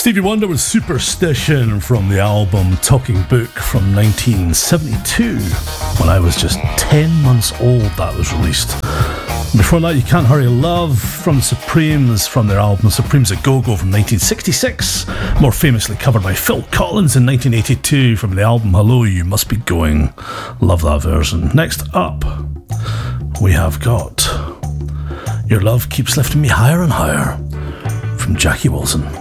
Stevie Wonder with Superstition from the album Talking Book from 1972. When I was just 10 months old, that was released. Before that, You Can't Hurry Love from the Supremes from their album Supremes A Go-Go from 1966, more famously covered by Phil Collins in 1982 from the album Hello, You Must Be Going. Love that version. Next up, we have got Your Love Keeps Lifting Me Higher and Higher from Jackie Wilson.